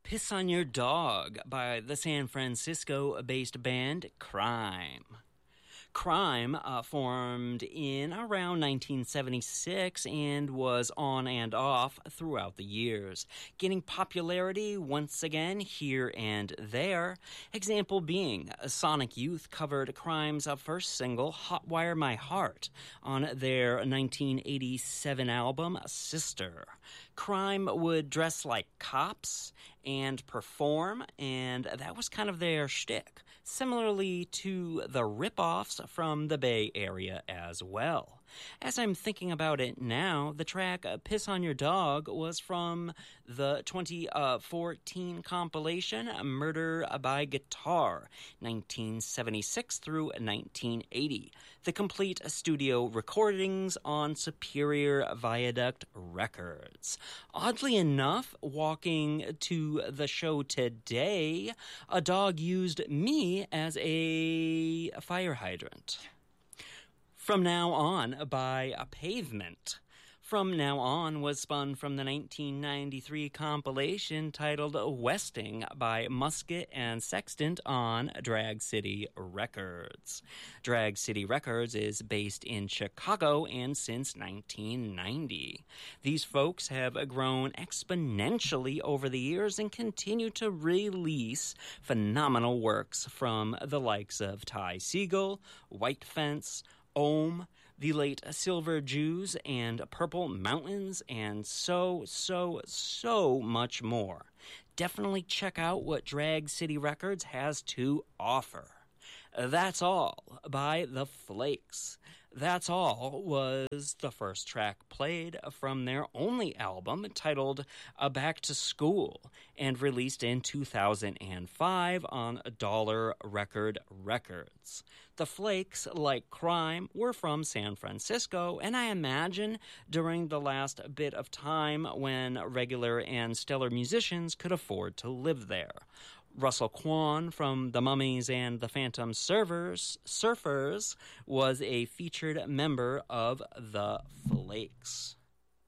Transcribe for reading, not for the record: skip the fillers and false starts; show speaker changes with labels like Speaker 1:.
Speaker 1: Piss on Your Dog by the San Francisco-based band Crime. Crime formed in around 1976 and was on and off throughout the years, gaining popularity once again here and there. Example being, Sonic Youth covered Crime's first single, Hotwire My Heart, on their 1987 album, Sister. Crime would dress like cops and perform, and that was kind of their shtick, similarly to the rip-offs from the Bay Area as well. As I'm thinking about it now, the track Piss on Your Dog was from the 2014 compilation Murder by Guitar, 1976 through 1980. The complete studio recordings on Superior Viaduct Records. Oddly enough, walking to the show today, a dog used me as a fire hydrant. From Now On by Pavement. From Now On was spun from the 1993 compilation titled Westing by Musket and Sextant on Drag City Records. Drag City Records is based in Chicago and since 1990. These folks have grown exponentially over the years and continue to release phenomenal works from the likes of Ty Segall, White Fence, Ohm, the late Silver Jews, and Purple Mountains, and so much more. Definitely check out what Drag City Records has to offer. That's All by The Flakes. That's All was the first track played from their only album titled Back to School and released in 2005 on Dollar Record Records. The Flakes, like Crime, were from San Francisco, and I imagine during the last bit of time when regular and stellar musicians could afford to live there. Russell Kwan from The Mummies and the Phantom Surfers was a featured member of The Flakes.